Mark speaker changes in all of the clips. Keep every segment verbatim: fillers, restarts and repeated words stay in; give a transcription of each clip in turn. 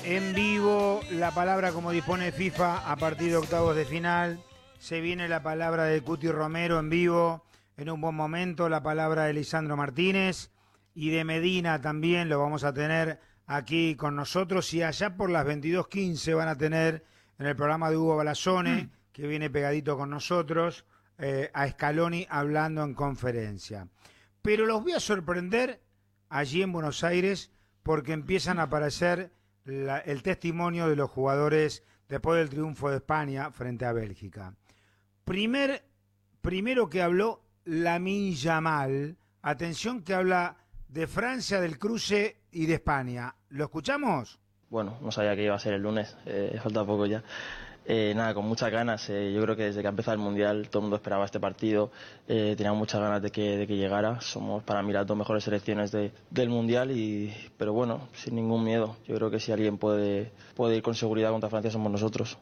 Speaker 1: En vivo, la palabra como dispone FIFA a partir de octavos de final. Se viene la palabra de Cuti Romero en vivo. En un buen momento la palabra de Lisandro Martínez. Y de Medina también lo vamos a tener aquí con nosotros. Y allá por las veintidós quince van a tener en el programa de Hugo Balazzone, mm. que viene pegadito con nosotros, eh, a Scaloni hablando en conferencia. Pero los voy a sorprender allí en Buenos Aires porque empiezan a aparecer la, el testimonio de los jugadores después del triunfo de España frente a Bélgica. Primer, primero que habló Lamine Yamal, atención que habla de Francia, del cruce y de España. ¿Lo escuchamos?
Speaker 2: Bueno, no sabía que iba a ser el lunes, eh, falta poco ya. Eh, nada, con muchas ganas. Eh, yo creo que desde que ha empezado el Mundial todo el mundo esperaba este partido. Eh, teníamos muchas ganas de que, de que llegara. Somos para mí las dos mejores selecciones de, del Mundial, y, pero bueno, sin ningún miedo. Yo creo que si alguien puede, puede ir con seguridad contra Francia somos nosotros.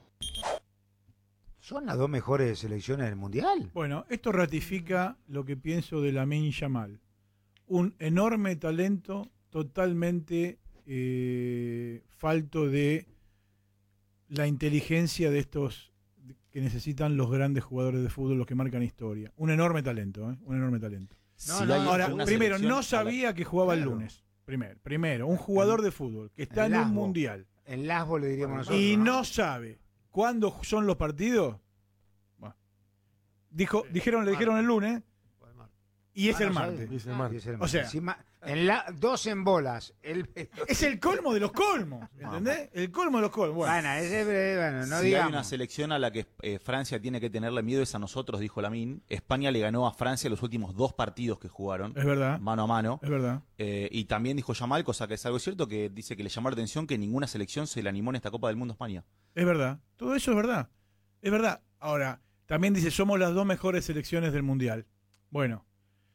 Speaker 1: ¿Son las dos mejores selecciones del Mundial?
Speaker 3: Bueno, esto ratifica lo que pienso de Lamine Yamal. Un enorme talento, totalmente eh, falto de la inteligencia de estos que necesitan los grandes jugadores de fútbol, los que marcan historia. Un enorme talento, ¿eh? Un enorme talento.
Speaker 1: No,
Speaker 3: sí,
Speaker 1: no,
Speaker 3: ahora, primero, no
Speaker 1: la...
Speaker 3: sabía que jugaba claro. el lunes. Primero, primero, un jugador de fútbol que está en, en un mundial.
Speaker 1: En Lasbo le diríamos nosotros.
Speaker 3: Y
Speaker 1: ¿no?
Speaker 3: no sabe cuándo son los partidos. Bueno, dijo, sí, dijeron, le dijeron el lunes. Y es, ah, el no martes.
Speaker 1: Es el martes.
Speaker 3: O sea,
Speaker 1: encima, en la, dos en bolas. El...
Speaker 3: Es el colmo de los colmos, ¿entendés? El colmo de los colmos. Bueno,
Speaker 1: bueno, ese, bueno no
Speaker 4: si
Speaker 1: digamos.
Speaker 4: hay una selección a la que eh, Francia tiene que tenerle miedo es a nosotros, dijo Lamine. España le ganó a Francia los últimos dos partidos que jugaron.
Speaker 3: Es verdad.
Speaker 4: Mano a mano.
Speaker 3: Es verdad.
Speaker 4: Eh, y también dijo Yamal, cosa que es algo cierto, que dice que le llamó la atención que ninguna selección se le animó en esta Copa del Mundo a España.
Speaker 3: Es verdad. Todo eso es verdad. Es verdad. Ahora, también dice, somos las dos mejores selecciones del Mundial. Bueno.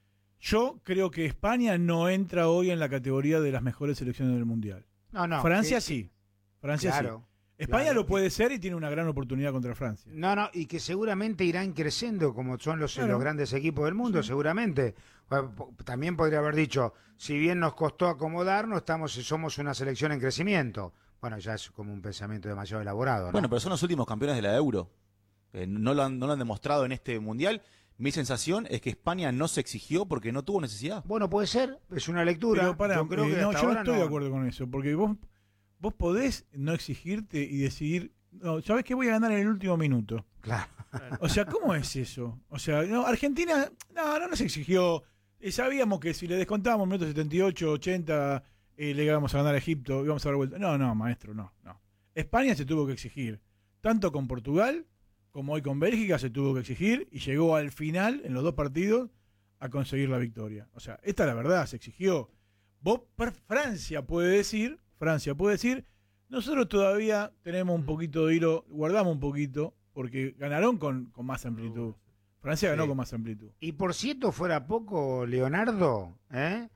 Speaker 3: Yo creo que España no entra hoy en la categoría de las mejores selecciones del Mundial.
Speaker 1: No, no.
Speaker 3: Francia
Speaker 1: que,
Speaker 3: sí. Francia
Speaker 1: claro,
Speaker 3: sí. España
Speaker 1: claro.
Speaker 3: lo puede ser y tiene una gran oportunidad contra Francia.
Speaker 1: No, no, y que seguramente irán creciendo como son los,
Speaker 3: claro.
Speaker 1: los grandes equipos del mundo, sí. seguramente. También podría haber dicho, si bien nos costó acomodarnos, estamos, somos una selección en crecimiento. Bueno, ya es como un pensamiento demasiado elaborado, ¿no?
Speaker 4: Bueno, pero son los últimos campeones de la Euro. Eh, no, lo han, no lo han demostrado en este Mundial. Mi sensación es que España no se exigió porque no tuvo necesidad.
Speaker 1: Bueno, puede ser, es una lectura.
Speaker 3: Pero para,
Speaker 1: yo creo
Speaker 3: eh,
Speaker 1: que
Speaker 3: no,
Speaker 1: hasta
Speaker 3: yo no
Speaker 1: ahora
Speaker 3: estoy
Speaker 1: no...
Speaker 3: de acuerdo con eso, porque vos, vos podés no exigirte y decidir, no, ¿sabés qué? Voy a ganar en el último minuto.
Speaker 1: Claro.
Speaker 3: O sea, ¿cómo es eso? O sea, no, Argentina, no, no nos exigió. Eh, sabíamos que si le descontábamos minutos setenta y ocho, ochenta, eh, le íbamos a ganar a Egipto, íbamos a dar vuelta. No, no, maestro, no, no. España se tuvo que exigir, tanto con Portugal como hoy con Bélgica se tuvo que exigir y llegó al final, en los dos partidos, a conseguir la victoria. O sea, esta es la verdad, se exigió. Vos, Francia puede decir, Francia puede decir, nosotros todavía tenemos un poquito de hilo, guardamos un poquito, porque ganaron con, con más amplitud. Francia ganó sí. con más amplitud.
Speaker 1: Y por cierto, fuera poco, Leonardo, ¿eh?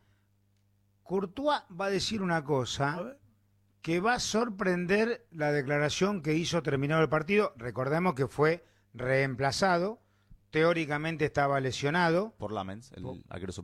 Speaker 1: Courtois va a decir una cosa... A ver. Que va a sorprender la declaración que hizo terminado el partido. Recordemos que fue reemplazado, teóricamente estaba lesionado.
Speaker 4: Por Lamens, el arquero